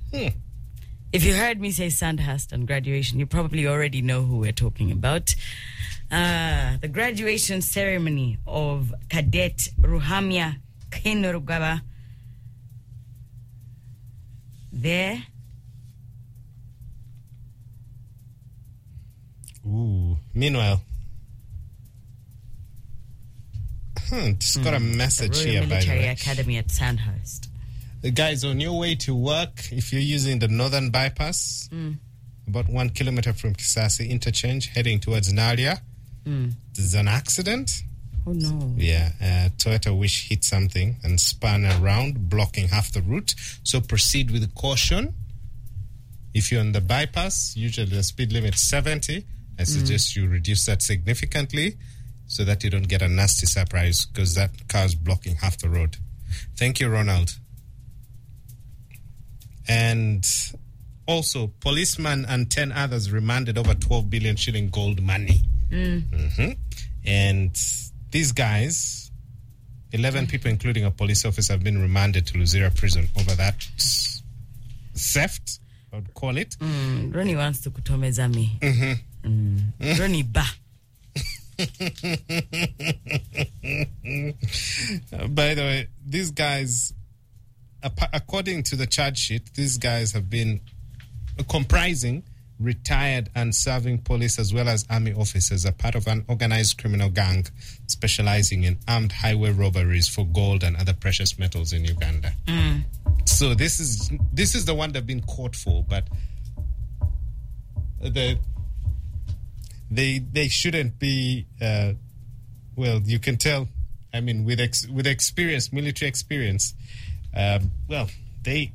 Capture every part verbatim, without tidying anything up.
Hmm. If you heard me say Sandhurst on graduation, you probably already know who we're talking about. Uh, the graduation ceremony of Cadet Ruhamia Kainerugaba. There. Ooh. Meanwhile, hmm, just got a message the here, Royal by the Military way. Academy at Sandhurst. The guys, on your way to work, if you're using the Northern Bypass, Mm. about one kilometer from Kisasi interchange, heading towards Naria, Mm. there's an accident. Oh no. Yeah, uh, Toyota Wish hit something and spun around, blocking half the route. So proceed with caution. If you're on the bypass, usually the speed limit is seventy. I suggest mm. you reduce that significantly so that you don't get a nasty surprise, because that car's blocking half the road. Thank you, Ronald. And also, policeman and ten others remanded over twelve billion shilling gold money. Mm. Mm-hmm. And these guys, eleven people, including a police officer, have been remanded to Luzira prison over that s- theft, I would call it. Mm. Ronnie wants to kutomeza me. Mm-hmm. Mm. Ronnie ba. Uh, by the way, these guys, ap- according to the charge sheet, these guys have been comprising retired and serving police as well as army officers, a part of an organized criminal gang specializing in armed highway robberies for gold and other precious metals in Uganda. Mm. So this is this is the one they've been caught for, but the they they shouldn't be. Uh, well, you can tell. I mean, with ex, with experience, military experience. Um, well, they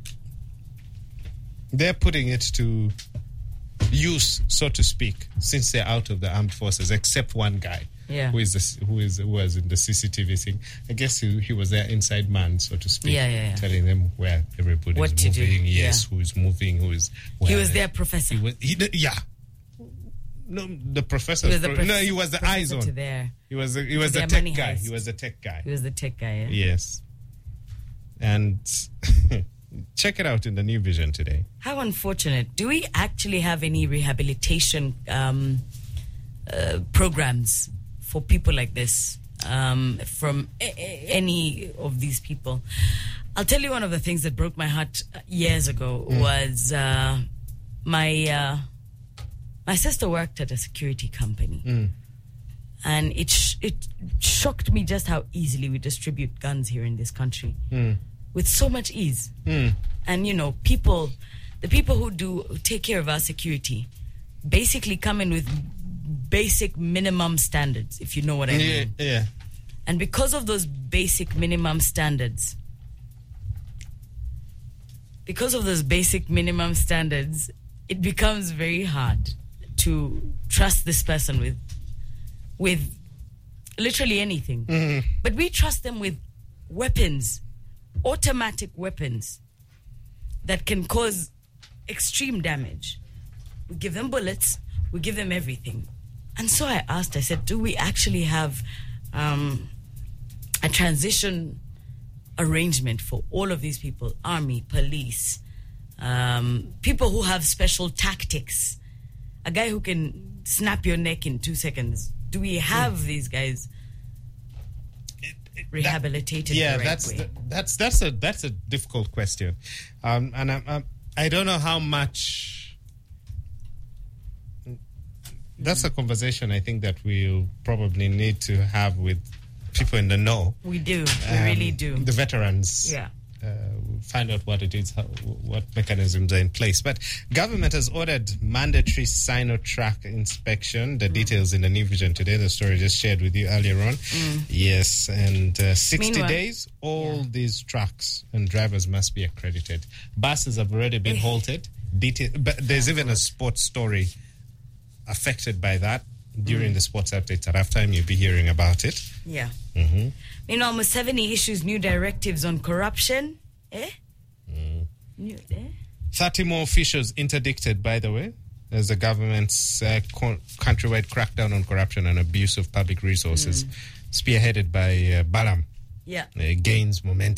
they're putting it to use, so to speak, since they're out of the armed forces, except one guy yeah. who is the, who is who was in the C C T V thing. I guess he, he was their inside man, so to speak, yeah, yeah, yeah. telling them where everybody what is to moving. Do. Yes, yeah. who is moving, who is. Where. He was their professor. He was, he, yeah. No, the professor. He was the prof- no, he was the eyes on. To their, he was the, he was the the tech money guy. heist. He was the tech guy. He was the tech guy. Yeah? Yes. And check it out in the New Vision today. How unfortunate. Do we actually have any rehabilitation um, uh, programs for people like this, um, from a- a- any of these people? I'll tell you one of the things that broke my heart years ago mm. was uh, my uh, my sister worked at a security company. Mm. And it sh- it shocked me just how easily we distribute guns here in this country. Mm. With so much ease. Mm. And, you know, people, the people who do who take care of our security basically come in with basic minimum standards, if you know what I mean. Yeah, yeah. And because of those basic minimum standards, because of those basic minimum standards, it becomes very hard to trust this person with, with literally anything. Mm-hmm. But we trust them with weapons, automatic weapons that can cause extreme damage. We give them bullets, we give them everything. And so I asked, I said, do we actually have um, a transition arrangement for all of these people? Army, police, um, people who have special tactics, a guy who can snap your neck in two seconds. Do we have mm. these guys rehabilitated? That, yeah, the right that's way? the, that's that's a that's a difficult question, um, and I'm, I'm, I don't know how much. That's a conversation I think that we'll probably need to have with people in the know. We do, we um, really do. The veterans. Yeah. Uh, find out what it is, how, what mechanisms are in place. But government has ordered mandatory Sinotrack inspection. The mm. details in the New Vision today. The story just shared with you earlier on. Mm. Yes, and uh, sixty Meanwhile, days, all yeah. these trucks and drivers must be accredited. Buses have already been halted. Detail, but there's even a sports story affected by that. During mm. the sports updates at halftime, you'll be hearing about it. Yeah. Mm-hmm. Meanwhile, Museveni issues new directives on corruption. Eh? Mm. New, eh? thirty more officials interdicted, by the way, as the government's uh, co- countrywide crackdown on corruption and abuse of public resources, mm. spearheaded by uh, Balam, yeah. uh, gains momentum.